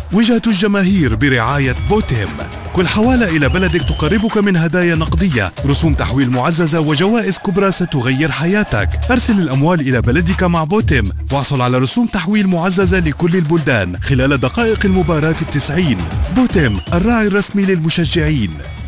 وجهة الجماهير برعاية بوتيم. كل حوالة إلى بلدك تقربك من هدايا نقدية، رسوم تحويل معززة وجوائز كبرى ستغير حياتك. أرسل الأموال إلى بلدك مع بوتيم واحصل على رسوم تحويل معززة لكل البلدان خلال دقائق المباراة 90. بوتيم، الراعي الرسمي للمشجعين.